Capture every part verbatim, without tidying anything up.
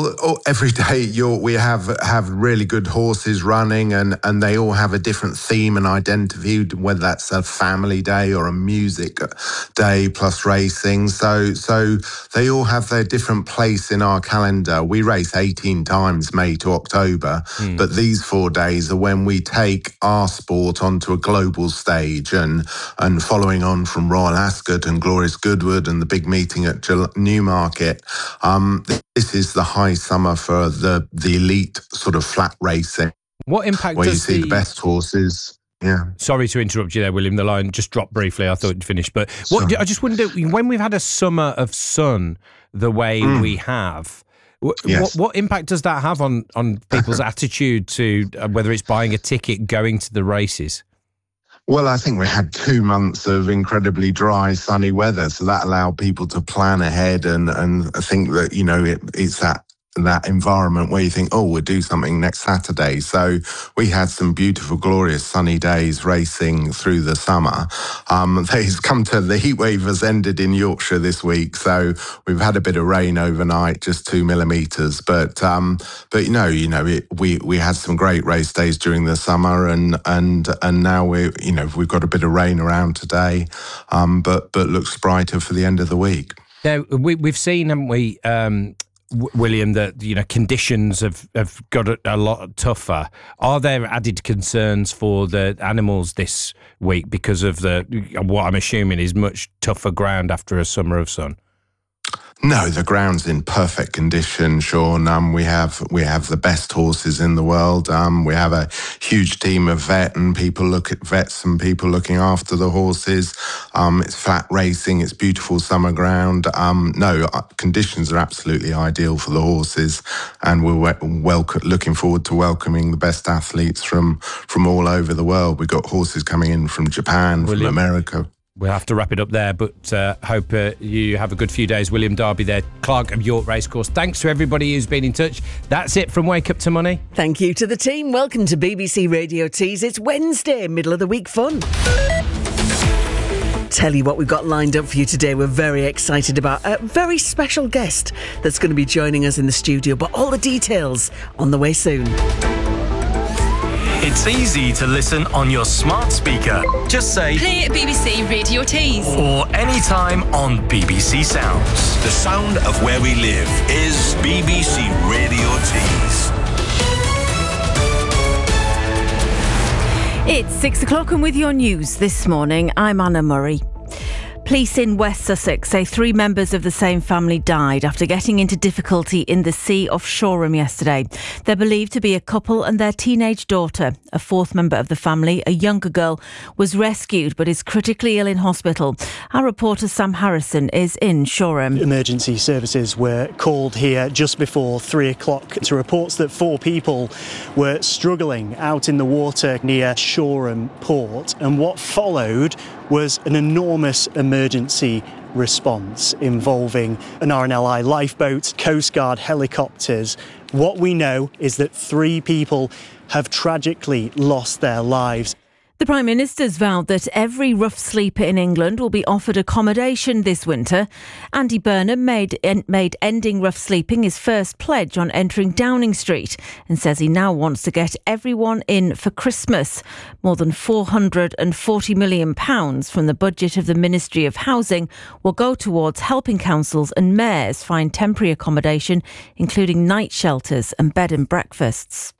Well, oh, every day you're, we have have really good horses running, and, and they all have a different theme and identity, whether that's a family day or a music day plus racing. So so they all have their different place in our calendar. We race eighteen times May to October, mm. but these four days are when we take our sport onto a global stage, and and following on from Royal Ascot and Glorious Goodwood and the big meeting at Newmarket. Um, this is the high summer for the the elite sort of flat racing. What impact where does you see the... the best horses? Yeah. Sorry to interrupt you there, William. The line just dropped briefly. I thought you'd finished. But what, I just wonder, when we've had a summer of sun the way mm. we have, w- yes. what, what impact does that have on, on people's attitude to uh, whether it's buying a ticket, going to the races? Well, I think we had two months of incredibly dry, sunny weather, so that allowed people to plan ahead and, and think that, you know, it, it's that that environment where you think, oh, we'll do something next Saturday. So we had some beautiful, glorious sunny days racing through the summer. Um, they've come to, the heat wave has ended in Yorkshire this week, so we've had a bit of rain overnight, just two millimetres. But um, but you know, you know, it, we we had some great race days during the summer, and and and now we, you know, we've got a bit of rain around today, um, but but looks brighter for the end of the week. Now we we've seen, haven't we? Um, William, that, you know, conditions have, have got a, a lot tougher. Are there added concerns for the animals this week because of the what I'm assuming is much tougher ground after a summer of sun? No, the ground's in perfect condition, Sean. Um, we have we have the best horses in the world. Um, we have a huge team of vet and people look at vets and people looking after the horses. Um, it's flat racing. It's beautiful summer ground. Um, no, uh, conditions are absolutely ideal for the horses, and we're welcome, looking forward to welcoming the best athletes from from all over the world. We've got horses coming in from Japan, William. from America. We'll have to wrap it up there, but uh, hope uh, you have a good few days. William Darby there, Clark of York Racecourse. Thanks to everybody who's been in touch. That's it from Wake Up to Money. Thank you to the team. Welcome to B B C Radio Tees. It's Wednesday, middle of the week fun. Tell you what we've got lined up for you today. We're very excited about a very special guest that's going to be joining us in the studio, but all the details on the way soon. It's easy to listen on your smart speaker. Just say play B B C Radio Tees, or anytime on B B C Sounds. The sound of where we live is B B C Radio Tees. It's six o'clock, and with your news this morning, I'm Anna Murray. Police in West Sussex say three members of the same family died after getting into difficulty in the sea off Shoreham yesterday. They're believed to be a couple and their teenage daughter. A fourth member of the family, a younger girl, was rescued but is critically ill in hospital. Our reporter Sam Harrison is in Shoreham. Emergency services were called here just before three o'clock to reports that four people were struggling out in the water near Shoreham Port, and what followed was an enormous emergency response involving an R N L I lifeboat, Coast Guard helicopters. What we know is that three people have tragically lost their lives. The Prime Minister's vowed that every rough sleeper in England will be offered accommodation this winter. Andy Burnham made, en- made ending rough sleeping his first pledge on entering Downing Street and says he now wants to get everyone in for Christmas. More than four hundred forty million pounds from the budget of the Ministry of Housing will go towards helping councils and mayors find temporary accommodation, including night shelters and bed and breakfasts.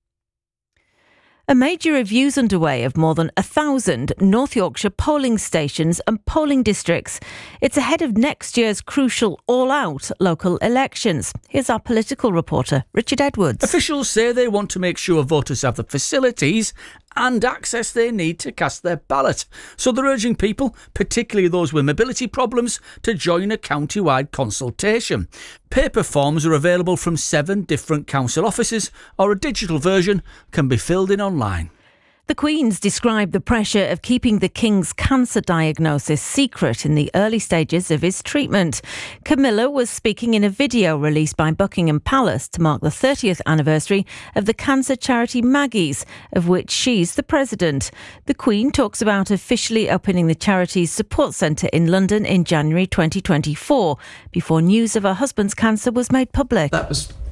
A major review's underway of more than a thousand North Yorkshire polling stations and polling districts. It's ahead of next year's crucial all-out local elections. Here's our political reporter, Richard Edwards. Officials say they want to make sure voters have the facilities and access they need to cast their ballot. So they're urging people, particularly those with mobility problems, to join a county-wide consultation. Paper forms are available from seven different council offices, or a digital version can be filled in online. The Queen's described the pressure of keeping the King's cancer diagnosis secret in the early stages of his treatment. Camilla was speaking in a video released by Buckingham Palace to mark the thirtieth anniversary of the cancer charity Maggie's, of which she's the president. The Queen talks about officially opening the charity's support centre in London in January twenty twenty-four, before news of her husband's cancer was made public. That was